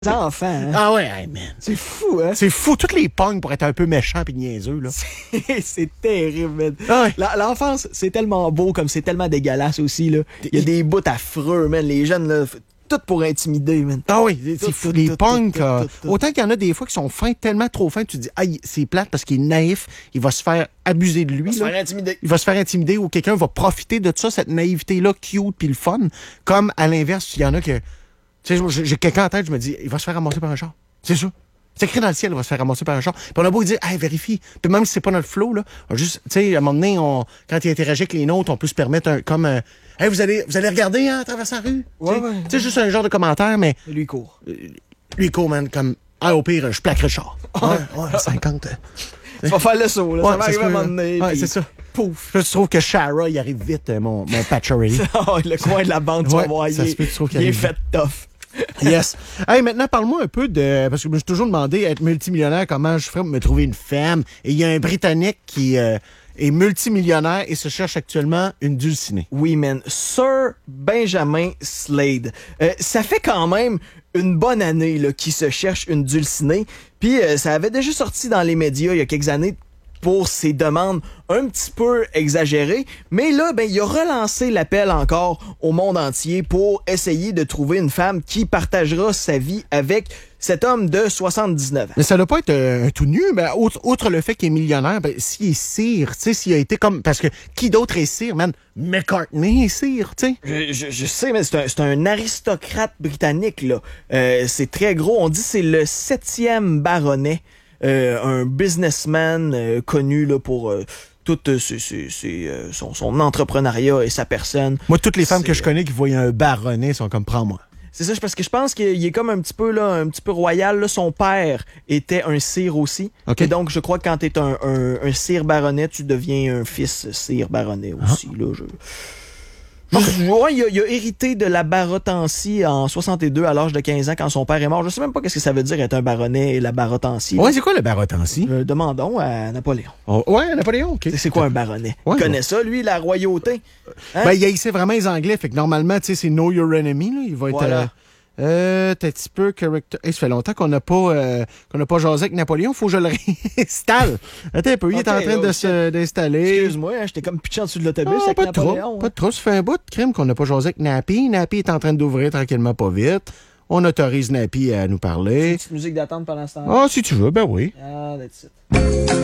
enfants. Hein? Ah ouais, hey, man. C'est fou, hein? C'est fou. Toutes les pognes pour être un peu méchants pis niaiseux, là. C'est terrible, man. Ah ouais. L'enfance, c'est tellement beau, comme c'est tellement dégueulasse aussi, là. Il y a des bouts affreux, man. Les jeunes, là, tout pour intimider, man. Ah oui, c'est fou. Les punks, autant qu'il y en a des fois qui sont fins, tellement trop fins, tu te dis, ah, c'est plate parce qu'il est naïf, il va se faire abuser de lui. Il va se faire intimider. Il va se faire intimider ou quelqu'un va profiter de ça, cette naïveté-là, cute puis le fun. Comme à l'inverse, il y en a que... Tu sais, j'ai quelqu'un en tête, je me dis, il va se faire ramasser par un char. C'est ça. C'est écrit dans le ciel, il va se faire ramasser par un char. Puis on a beau dire, hey, vérifie. Puis même si c'est pas notre flow, là, juste, tu sais, à un moment donné, quand il interagit avec les nôtres, on peut se permettre hey, vous allez regarder, hein, à travers sa rue. Ouais. Tu sais, juste un genre de commentaire, mais. Et lui, il court. Lui, il court, man, comme, au pire, je plaquerai le char. Ouais, 50. Tu vas faire le saut, là. Ouais, ça va arriver à un moment donné. Ouais, c'est ça. Pouf. Je trouve que Shara, il arrive vite, mon Patchery. Le coin de la bande, tu vas voir, il est fait tough. Yes. Hey, maintenant, parle-moi un peu de... Parce que je me suis toujours demandé, être multimillionnaire, comment je ferais pour me trouver une femme. Et il y a un Britannique qui est multimillionnaire et se cherche actuellement une dulcinée. Oui, man. Sir Benjamin Slade. Ça fait quand même une bonne année là, qu'il se cherche une dulcinée. Puis ça avait déjà sorti dans les médias il y a quelques années pour ses demandes un petit peu exagérées. Mais là, ben, il a relancé l'appel encore au monde entier pour essayer de trouver une femme qui partagera sa vie avec cet homme de 79 ans. Mais ça doit pas être un tout nu, mais outre le fait qu'il est millionnaire, ben, s'il est sire, tu sais, s'il a été comme... Parce que qui d'autre est sire, man? McCartney est sire, tu sais. Je sais, mais c'est un aristocrate britannique, là. C'est très gros. On dit que c'est le 7e baronnet. Un businessman connu là, pour tout son entrepreneuriat et sa personne. Moi, toutes les femmes que je connais qui voient un baronnet sont comme, prends-moi. C'est ça, parce que je pense qu'il est comme un petit peu royal. Là. Son père était un sire aussi. Okay. Et donc, je crois que quand t'es un sire baronnet, tu deviens un fils sire baronnet aussi. Là, Ouais, il a hérité de la barotancie en 62 à l'âge de 15 ans quand son père est mort. Je sais même pas qu'est-ce que ça veut dire être un baronnet et la barotancie. Ouais, c'est quoi le barotancie? Demandons à Napoléon. Oh, ouais, Napoléon, OK. C'est quoi un baronnet? Ouais, il connaît ça, lui, la royauté? Hein? Ben, il sait vraiment les Anglais, fait que normalement, tu sais, c'est Know Your Enemy, là. Il va être... Voilà. T'as un petit peu character... Hey, ça fait longtemps qu'on n'a pas jasé avec Napoléon. Faut que je le réinstalle. Attends un peu. Il est en train d'installer. Excuse-moi, hein, j'étais comme pitché en dessous de l'autobus avec pas Napoléon. Pas de trop. Ça fait un bout de crime qu'on n'a pas jasé avec Nappy. Nappy est en train d'ouvrir tranquillement pas vite. On autorise Nappy à nous parler. Une petite musique d'attente pendant ce temps-là. Ah, si tu veux, ben oui. Ah, that's it.